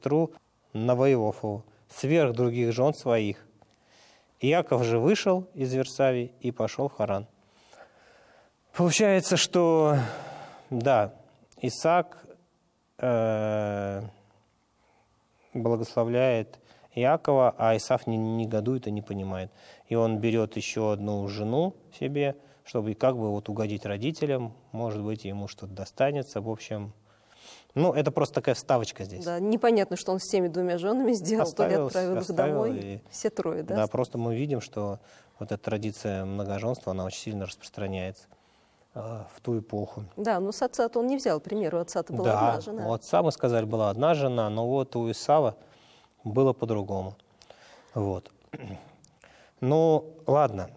сестру Наваилофову, сверх других жен своих. Иаков же вышел из Вирсавии и пошел в Харан. Получается, что, да, Исаак благословляет Иакова, а Исав не негодует и не понимает. И он берет еще одну жену себе, чтобы как бы вот угодить родителям, может быть, ему что-то достанется. В общем, ну, это просто такая вставочка здесь. Да, непонятно, что он с теми двумя женами сделал, то ли отправил их домой, и, все трое, да? Да, просто мы видим, что вот эта традиция многоженства, она очень сильно распространяется в ту эпоху. Да, но с отца-то он не взял, к примеру, у отца-то была одна жена. Да, у отца, мы сказали, была одна жена, но вот у Исава было по-другому. Вот. Ну, ладно.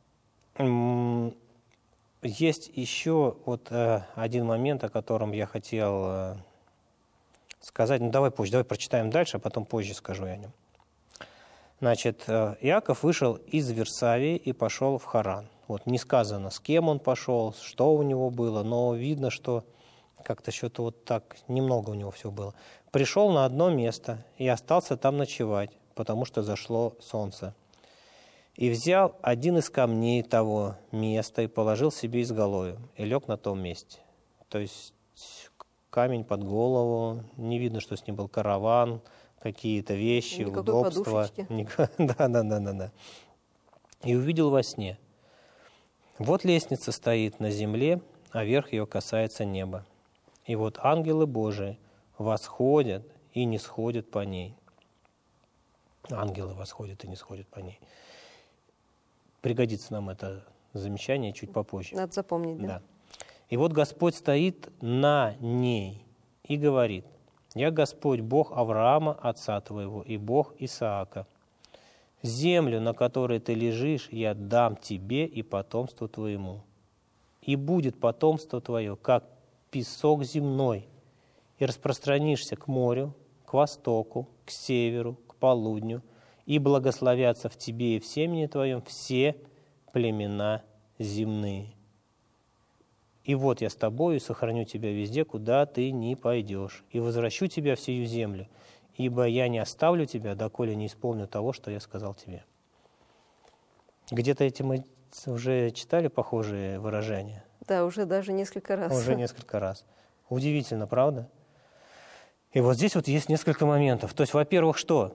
Есть еще вот один момент, о котором я хотел сказать. Ну, давай позже, давай прочитаем дальше, а потом позже скажу я о нем. Значит, Иаков вышел из Вирсавии и пошел в Харан. Вот не сказано, с кем он пошел, что у него было, но видно, что как-то что-то вот так, немного у него всего было. Пришел на одно место и остался там ночевать, потому что зашло солнце. И взял один из камней того места и положил себе изголовье, и лег на том месте. То есть камень под голову, не видно, что с ним был караван, какие-то вещи, никакой удобства. Да. И увидел во сне. Вот лестница стоит на земле, а верх ее касается неба. И вот ангелы Божии восходят и не сходят по ней. Ангелы восходят и не сходят по ней. Пригодится нам это замечание чуть попозже. Надо запомнить, да? Да. И вот Господь стоит на ней и говорит: «Я Господь, Бог Авраама, отца твоего, и Бог Исаака. Землю, на которой ты лежишь, я дам тебе и потомству твоему. И будет потомство твое, как песок земной, и распространишься к морю, к востоку, к северу, к полудню, и благословятся в тебе и в семени твоем все племена земные. И вот я с тобою сохраню тебя везде, куда ты ни пойдешь, и возвращу тебя в сию землю, ибо я не оставлю тебя, доколе не исполню того, что я сказал тебе». Где-то эти мы уже читали похожие выражения? Да, уже даже несколько раз. Уже несколько раз. Удивительно, правда? И вот здесь вот есть несколько моментов. То есть, во-первых, что?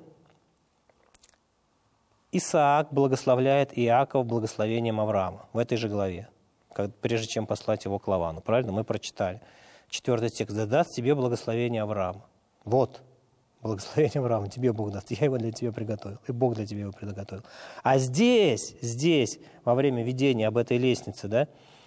Исаак благословляет Иакова благословением Авраама в этой же главе, прежде чем послать его к Лавану. Правильно? Мы прочитали. 4 текст. «Да даст тебе благословение Авраама». Вот, благословение Авраама тебе Бог даст. Я его для тебя приготовил. И Бог для тебя его приготовил. А здесь, во время видения об этой лестнице, да,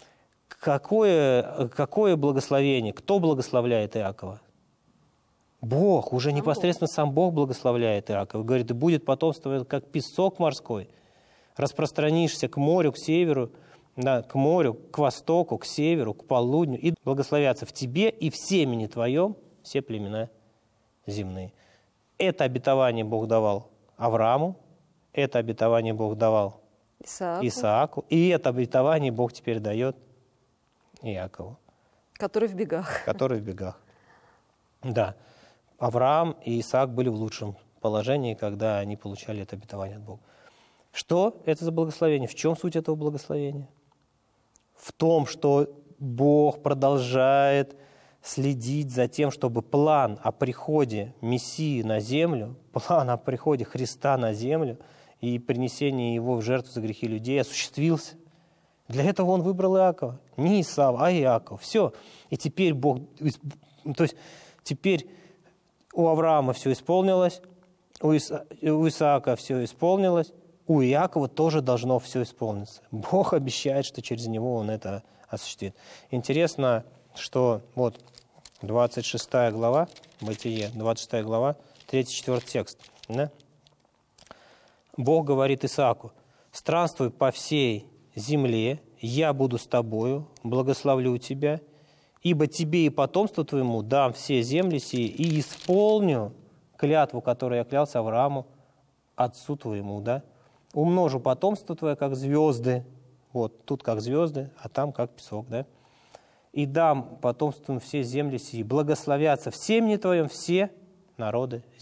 какое благословение? Кто благословляет Иакова? Бог, уже непосредственно сам Бог благословляет Иакова. Говорит: и будет потомство, как песок морской. Распространишься к морю, к северу, да, к морю, к востоку, к северу, к полудню. И благословятся в тебе и в семени твоем все племена земные. Это обетование Бог давал Аврааму, это обетование Бог давал Исааку, и это обетование Бог теперь дает Иакову. Который в бегах. Который в бегах. Да. Авраам и Исаак были в лучшем положении, когда они получали это обетование от Бога. Что это за благословение? В чем суть этого благословения? В том, что Бог продолжает следить за тем, чтобы план о приходе Мессии на землю, план о приходе Христа на землю и принесении Его в жертву за грехи людей осуществился. Для этого Он выбрал Иакова. Не Исав, а Иаков. Все. И теперь Бог... То есть теперь у Авраама все исполнилось, у Исаака все исполнилось, у Иакова тоже должно все исполниться. Бог обещает, что через него Он это осуществит. Интересно, что вот 26 глава, Бытие, 26 глава, 3-4 текст. Да? Бог говорит Исааку: «Странствуй по всей земле, я буду с тобою, благословлю тебя, ибо тебе и потомству твоему дам все земли сии, и исполню клятву, которую я клялся Аврааму, отцу твоему». Да? «Умножу потомство твое, как звезды». Вот тут как звезды, а там как песок. Да? «И дам потомству все земли сии, благословятся в семени твоем все народы